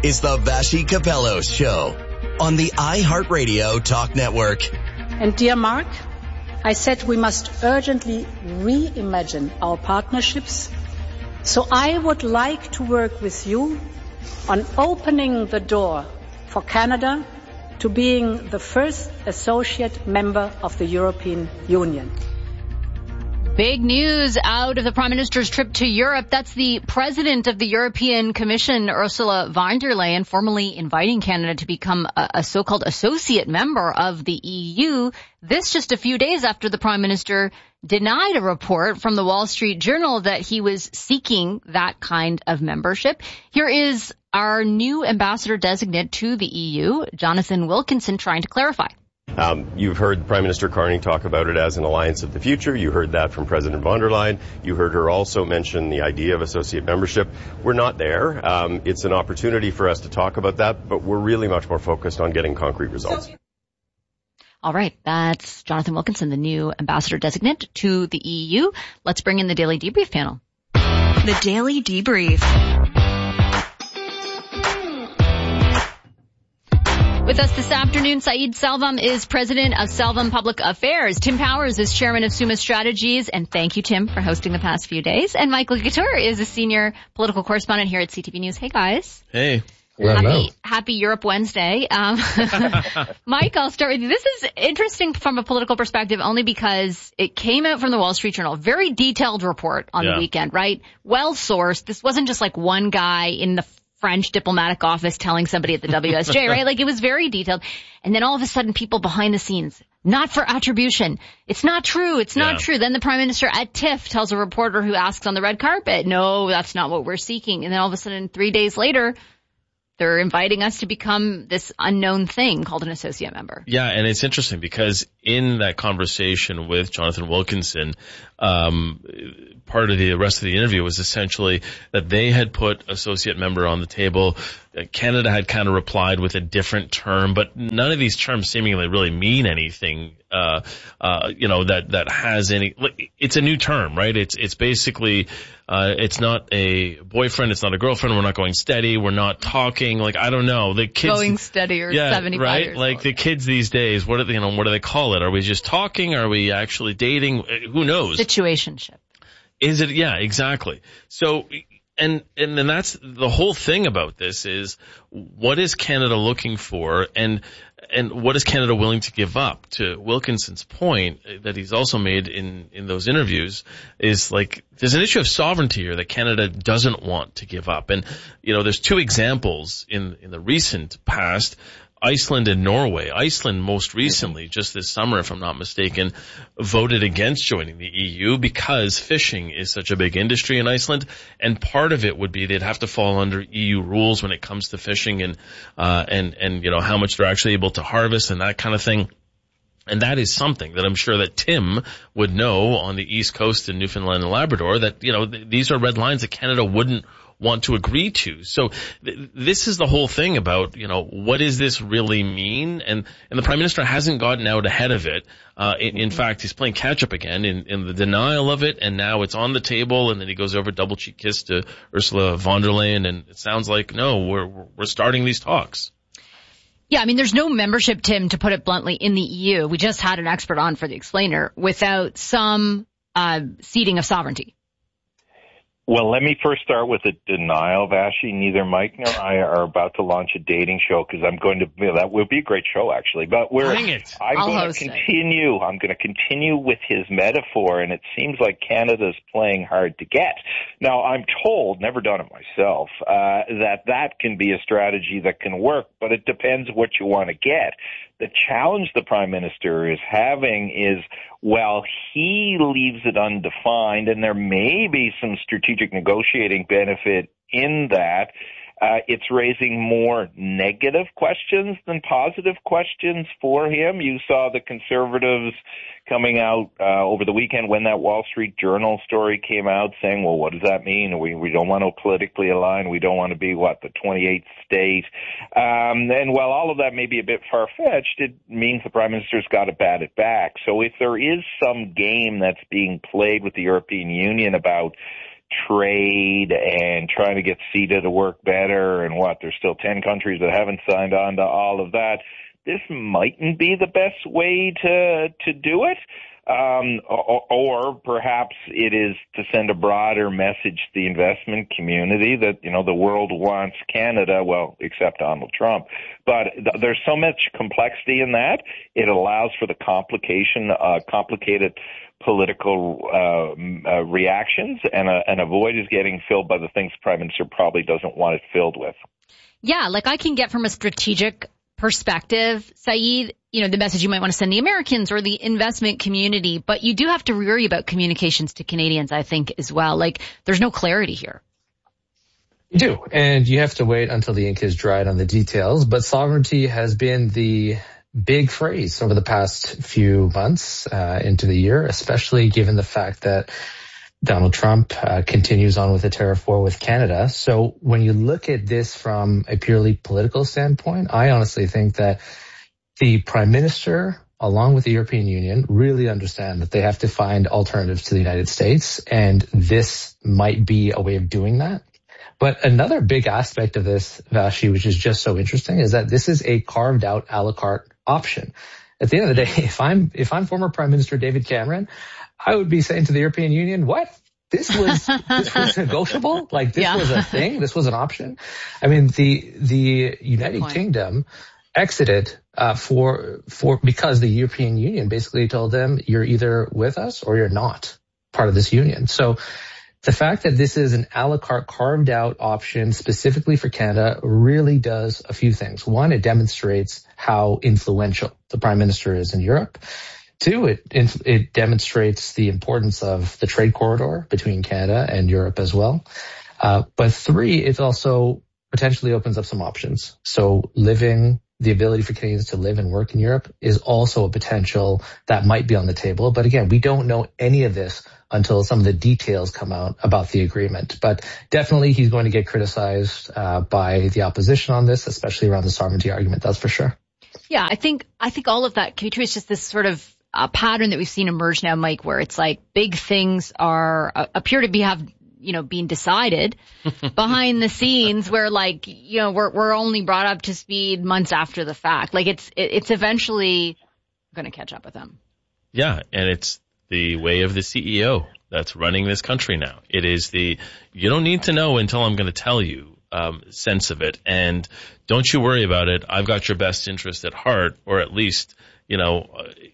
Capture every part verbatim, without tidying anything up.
is the Vassy Capello Show on the iHeartRadio Talk Network. And dear Mark, I said we must urgently reimagine our partnerships. So I would like to work with you on opening the door for Canada to being the first associate member of the European Union. Big news out of the Prime Minister's trip to Europe. That's the President of the European Commission, Ursula von der Leyen, formally inviting Canada to become a, a so-called associate member of the E U. This just a few days after the Prime Minister denied a report from the Wall Street Journal that he was seeking that kind of membership. Here is our new ambassador designate to the E U, Jonathan Wilkinson, trying to clarify. Um, you've heard Prime Minister Carney talk about it as an alliance of the future. You heard that from President von der Leyen. You heard her also mention the idea of associate membership. We're not there. Um, it's an opportunity for us to talk about that, but we're really much more focused on getting concrete results. All right. That's Jonathan Wilkinson, the new ambassador designate to the E U. Let's bring in the Daily Debrief panel. The Daily Debrief. With us this afternoon, Saeed Selvam is president of Selvam Public Affairs. Tim Powers is chairman of Summa Strategies. And thank you, Tim, for hosting the past few days. And Michael Couture is a senior political correspondent here at C T V News. Hey, guys. Hey. Happy, happy Europe Wednesday. Um, Mike, I'll start with you. This is interesting from a political perspective only because it came out from the Wall Street Journal. Very detailed report on yeah. the weekend, right? Well sourced. This wasn't just like one guy in the French diplomatic office telling somebody at the W S J, right? Like it was very detailed. And then all of a sudden people behind the scenes, not for attribution. It's not true. It's not yeah. true. Then the Prime Minister at TIFF tells a reporter who asks on the red carpet, no, that's not what we're seeking. And then all of a sudden three days later, they're inviting us to become this unknown thing called an associate member. Yeah, and it's interesting because in that conversation with Jonathan Wilkinson, um, part of the rest of the interview was essentially that they had put associate member on the table. Canada had kind of replied with a different term, but none of these terms seemingly really mean anything, uh, uh, you know, that, that has any, it's a new term, right? It's, it's basically, uh, it's not a boyfriend, it's not a girlfriend, we're not going steady, we're not talking, like, I don't know, the kids. Going steady or yeah, seventy-five right? years Like old. the kids these days, what do they, you know, what do they call it? Are we just talking? Are we actually dating? Who knows? Situationship. Is it? Yeah, exactly. So, and, and then that's the whole thing about this is what is Canada looking for and, and what is Canada willing to give up? To Wilkinson's point that he's also made in, in those interviews is like, there's an issue of sovereignty here that Canada doesn't want to give up. And, you know, there's two examples in, in the recent past. Iceland and Norway. Iceland most recently, just this summer, if I'm not mistaken, voted against joining the E U because fishing is such a big industry in Iceland. And part of it would be they'd have to fall under E U rules when it comes to fishing and, uh, and, and, you know, how much they're actually able to harvest and that kind of thing. And that is something that I'm sure that Tim would know on the East Coast in Newfoundland and Labrador that, you know, th- these are red lines that Canada wouldn't want to agree to. So th- this is the whole thing about, you know, what does this really mean? And, and the Prime Minister hasn't gotten out ahead of it. Uh, in, in fact, he's playing catch up again in, in the denial of it. And now it's on the table. And then he goes over double cheek kiss to Ursula von der Leyen. And it sounds like, no, we're, we're starting these talks. Yeah, I mean, there's no membership, Tim, to put it bluntly, in the E U. We just had an expert on for the Explainer without some, uh, ceding of sovereignty. Well, let me first start with a denial, Vassy. Neither Mike nor I are about to launch a dating show because I'm going to, you know, that would be a great show actually, but we're, Bring it. I'm I'll going to continue, it. I'm going to continue with his metaphor, and it seems like Canada's playing hard to get. Now, I'm told, never done it myself, uh, that that can be a strategy that can work, but it depends what you want to get. The challenge the Prime Minister is having is, well, he leaves it undefined, and there may be some strategic negotiating benefit in that. Uh, it's raising more negative questions than positive questions for him. You saw the Conservatives coming out uh, over the weekend when that Wall Street Journal story came out saying, well, what does that mean? We we don't want to politically align. We don't want to be, what, the twenty-eighth state. Um, and while all of that may be a bit far-fetched, it means the Prime Minister's got to bat it back. So if there is some game that's being played with the European Union about trade and trying to get CETA to work better and what, there's still ten countries that haven't signed on to all of that. This mightn't be the best way to to do it. Um, or, or perhaps it is to send a broader message to the investment community that, you know, the world wants Canada, well, except Donald Trump. But th- there's so much complexity in that. It allows for the complication, uh, complicated political uh, uh, reactions, and a, and a void is getting filled by the things the Prime Minister probably doesn't want it filled with. Yeah, like I can get from a strategic perspective, Saeed, you know, the message you might want to send the Americans or the investment community, but you do have to worry about communications to Canadians, I think, as well. Like, there's no clarity here. You do, and you have to wait until the ink is dried on the details, but sovereignty has been the big phrase over the past few months uh, into the year, especially given the fact that Donald Trump uh, continues on with the tariff war with Canada. So when you look at this from a purely political standpoint, I honestly think that the Prime Minister, along with the European Union, really understand that they have to find alternatives to the United States, and this might be a way of doing that. But another big aspect of this, Vashi, which is just so interesting, is that this is a carved out a la carte option. At the end of the day, if I'm if I'm former Prime Minister David Cameron, I would be saying to the European Union, what? This was this was negotiable? Like this yeah. was a thing? This was an option? I mean, the the United Kingdom exited uh, for for because the European Union basically told them you're either with us or you're not part of this union. So the fact that this is an a la carte carved out option specifically for Canada really does a few things. One, it demonstrates how influential the Prime Minister is in Europe. Two, it it demonstrates the importance of the trade corridor between Canada and Europe as well. Uh, but three, it also potentially opens up some options. So living, the ability for Canadians to live and work in Europe is also a potential that might be on the table. But again, we don't know any of this until some of the details come out about the agreement. But definitely he's going to get criticized uh, by the opposition on this, especially around the sovereignty argument, that's for sure. Yeah, I think I think all of that can be true. It's just this sort of uh, pattern that we've seen emerge now, Mike, where it's like big things are uh, appear to be have you know being decided behind the scenes, where like you know we're we're only brought up to speed months after the fact. Like it's it, it's eventually going to catch up with them. Yeah, and it's the way of the C E O that's running this country now. It is the you don't need to know until I'm going to tell you. Um, sense of it, and don't you worry about it. I've got your best interest at heart, or at least, you know,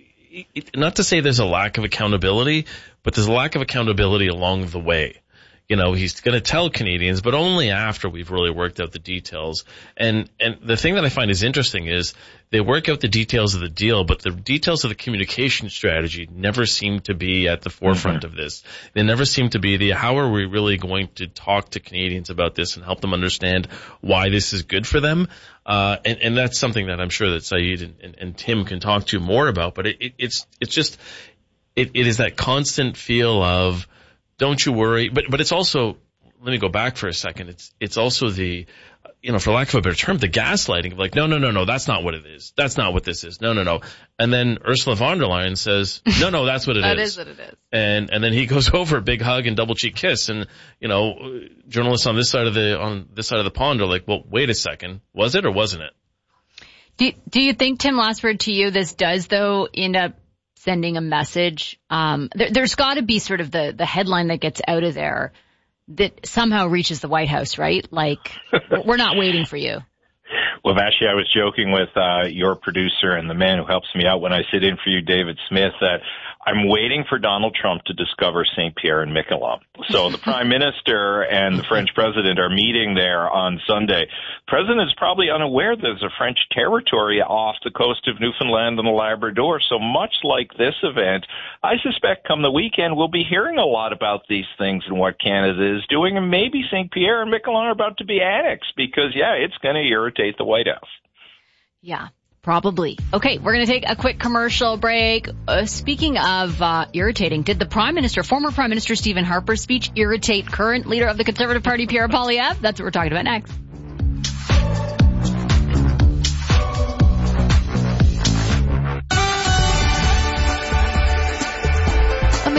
it, not to say there's a lack of accountability, but there's a lack of accountability along the way. You know, he's going to tell Canadians, but only after we've really worked out the details. And and the thing that I find is interesting is they work out the details of the deal, but the details of the communication strategy never seem to be at the forefront mm-hmm. of this. They never seem to be the how are we really going to talk to Canadians about this and help them understand why this is good for them. Uh, and, and that's something that I'm sure that Saeed and, and, and Tim can talk to you more about. But it, it, it's it's just it, it is that constant feel of don't you worry, but but it's also, let me go back for a second. It's it's also the, you know, for lack of a better term, the gaslighting of like, no, no, no, no, that's not what it is. That's not what this is. No, no, no. And then Ursula von der Leyen says, no, no, that's what it that is. That is what it is. And and then he goes over, big hug and double cheek kiss, and you know, journalists on this side of the on this side of the pond are like, well, wait a second, was it or wasn't it? Do do you think, Tim, last word to you, this does though end up sending a message? Um, there, there's got to be sort of the, the headline that gets out of there that somehow reaches the White House, right? Like, we're not waiting for you. Well, Vashi, I was joking with uh, your producer and the man who helps me out when I sit in for you, David Smith, that I'm waiting for Donald Trump to discover Saint Pierre and Miquelon. So the Prime Minister and the French President are meeting there on Sunday. The President is probably unaware there's a French territory off the coast of Newfoundland and the Labrador. So much like this event, I suspect come the weekend we'll be hearing a lot about these things and what Canada is doing, and maybe Saint Pierre and Miquelon are about to be annexed because, yeah, it's going to irritate the White House. Yeah. Probably. Okay, we're going to take a quick commercial break. Uh, speaking of uh, irritating, did the Prime Minister, former Prime Minister Stephen Harper's speech irritate current leader of the Conservative Party, Pierre Poilievre? That's what we're talking about next. A mix and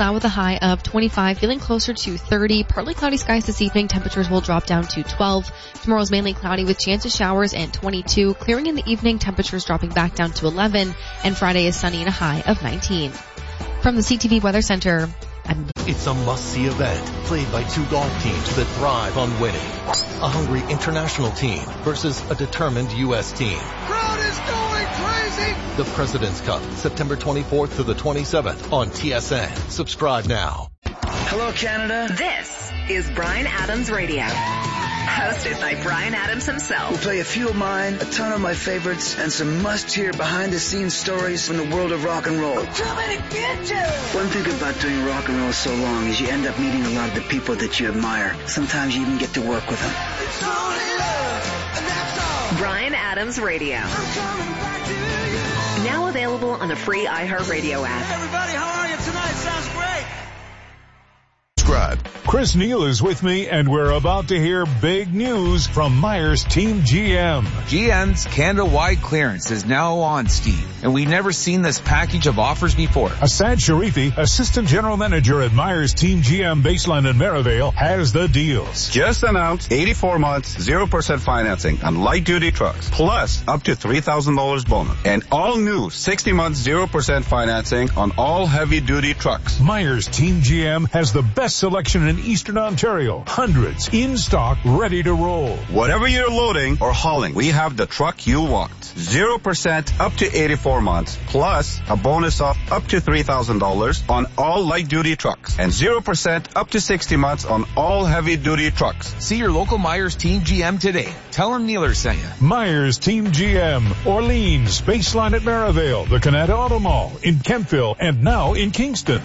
cloud with a high of twenty-five, feeling closer to thirty. Partly cloudy skies this evening. Temperatures will drop down to twelve. Tomorrow's mainly cloudy with chance of showers and twenty-two. Clearing in the evening, temperatures dropping back down to eleven. And Friday is sunny and a high of nineteen. From the C T V Weather Center, I'm... It's a must-see event played by two golf teams that thrive on winning. A hungry international team versus a determined U S team. Crowd is going crazy! The President's Cup, September twenty-fourth to the twenty-seventh on T S N. Subscribe now. Hello, Canada. This is Bryan Adams Radio. Hosted by Bryan Adams himself. We'll play a few of mine, a ton of my favorites, and some must-hear behind-the-scenes stories from the world of rock and roll. Too many bitches! One thing about doing rock and roll so long is you end up meeting a lot of the people that you admire. Sometimes you even get to work with them. It's only love, and that's all. Bryan Adams Radio. I'm coming back to you. Now available on the free iHeartRadio app. Hey everybody, how are you tonight? Sounds great. Subscribe. Chris Neal is with me, and we're about to hear big news from Myers Team G M. G M's Canada-wide clearance is now on, Steve, and we've never seen this package of offers before. Asad Sharifi, Assistant General Manager at Myers Team G M Baseline in Merivale, has the deals. Just announced eighty-four months, zero percent financing on light-duty trucks, plus up to three thousand dollars bonus. And all new sixty months, zero percent financing on all heavy-duty trucks. Myers Team G M has the best selection in Eastern Ontario. Hundreds in stock, ready to roll. Whatever you're loading or hauling, we have the truck you want. zero percent up to eighty-four months, plus a bonus of up to three thousand dollars on all light-duty trucks, and zero percent up to sixty months on all heavy-duty trucks. See your local Myers Team G M today. Tell them Neeler sent you. Myers Team G M, Orleans, Baseline at Merivale, the Canada Auto Mall, in Kempville, and now in Kingston.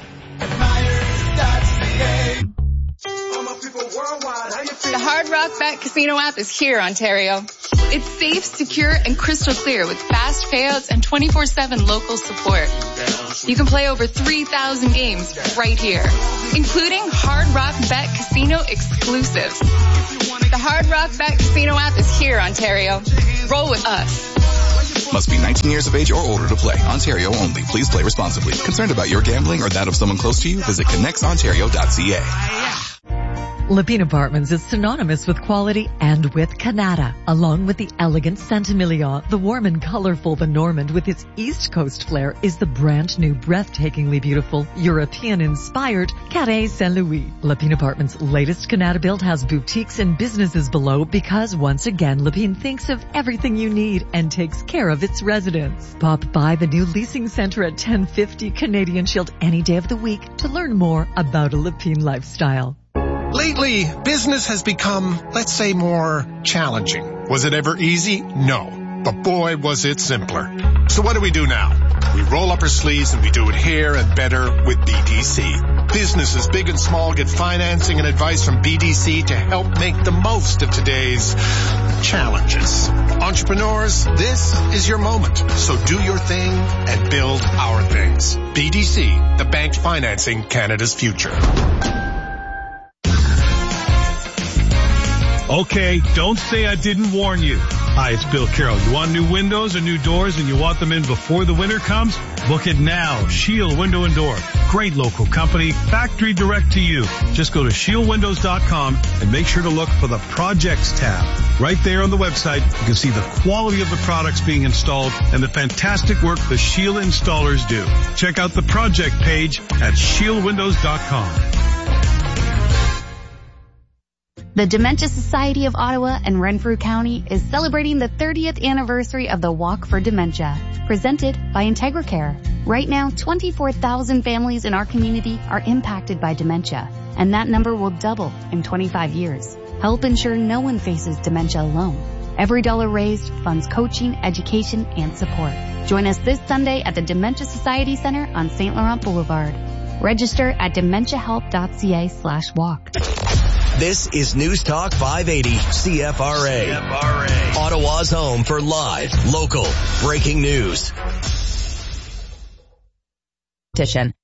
The Hard Rock Bet Casino app is here, Ontario. It's safe, secure, and crystal clear with fast payouts and twenty-four seven local support. You can play over three thousand games right here, including Hard Rock Bet Casino exclusives. The Hard Rock Bet Casino app is here, Ontario. Roll with us. Must be nineteen years of age or older to play. Ontario only. Please play responsibly. Concerned about your gambling or that of someone close to you? Visit connects ontario dot c a. Lepine Apartments is synonymous with quality and with Canada. Along with the elegant Saint-Emilion, the warm and colorful The Normand with its East Coast flair is the brand new, breathtakingly beautiful, European-inspired Carré Saint-Louis. Lepine Apartments' latest Canada build has boutiques and businesses below because once again, Lepine thinks of everything you need and takes care of its residents. Pop by the new leasing center at ten fifty Canadian Shield any day of the week to learn more about a Lepine lifestyle. Lately, business has become, let's say, more challenging. Was it ever easy? No. But boy, was it simpler. So what do we do now? We roll up our sleeves and we do it here and better with B D C. Businesses big and small get financing and advice from B D C to help make the most of today's challenges. Entrepreneurs, this is your moment. So do your thing and build our things. B D C, the bank financing Canada's future. Okay, don't say I didn't warn you. Hi, it's Bill Carroll. You want new windows or new doors and you want them in before the winter comes? Book it now. Shield Window and Door. Great local company. Factory direct to you. Just go to shield windows dot com and make sure to look for the Projects tab. Right there on the website, you can see the quality of the products being installed and the fantastic work the Shield installers do. Check out the project page at shield windows dot com. The Dementia Society of Ottawa and Renfrew County is celebrating the thirtieth anniversary of the Walk for Dementia, presented by IntegraCare. Right now, twenty-four thousand families in our community are impacted by dementia, and that number will double in twenty-five years. Help ensure no one faces dementia alone. Every dollar raised funds coaching, education, and support. Join us this Sunday at the Dementia Society Center on Saint Laurent Boulevard. Register at dementia help dot c a slash walk. This is News Talk five eighty C F R A. C F R A. Ottawa's home for live, local, breaking news. Petition.